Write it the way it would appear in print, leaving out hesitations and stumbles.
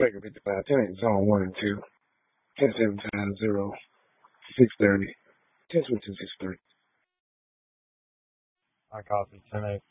Baker 55, 10 zone 1 and 2, 10-7-5-0, 630, 10-22-6-3. I copy 10-8.